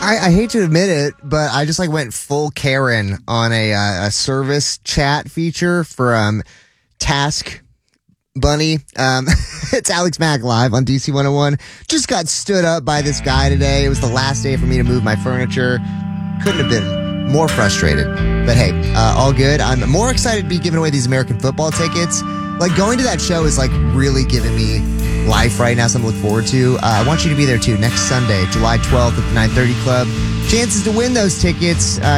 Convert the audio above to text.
I hate to admit it, but I just went full Karen on a service chat feature for Task Bunny. It's Alex Mack live on DC 101. Just got stood up by this guy today. It was the last day for me to move my furniture. Couldn't have been more frustrated. But hey, all good. I'm more excited to be giving away these American football tickets. Going to that show is really giving me life right now, something to look forward to. I want you to be there too next Sunday, July 12th at the 930 Club. Chances to win those tickets.